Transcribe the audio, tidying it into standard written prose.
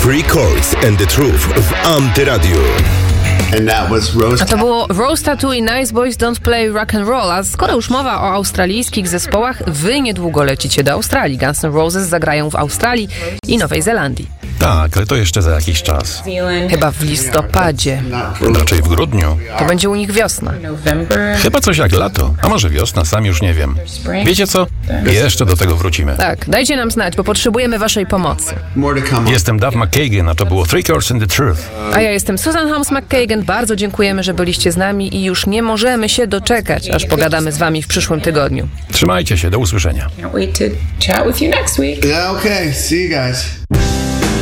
Three Chords and the Truth w Antyradiu. A to było Rose Tattoo i Nice Boys Don't Play Rock and Roll. A skoro już mowa o australijskich zespołach, wy niedługo lecicie do Australii. Guns N' Roses zagrają w Australii i Nowej Zelandii. Tak, ale to jeszcze za jakiś czas. Chyba w listopadzie. Raczej w grudniu. To będzie u nich wiosna. Chyba coś jak lato, a może wiosna, sam już nie wiem. Wiecie co? Jeszcze do tego wrócimy. Tak, dajcie nam znać, bo potrzebujemy waszej pomocy. Jestem Duff McKagan, a to było Three Chords and the Truth. A ja jestem Susan Holmes McKagan. Bardzo dziękujemy, że byliście z nami i już nie możemy się doczekać, aż pogadamy z wami w przyszłym tygodniu. Trzymajcie się, do usłyszenia. Can't wait to chat with you next week. Yeah, okay. See you guys.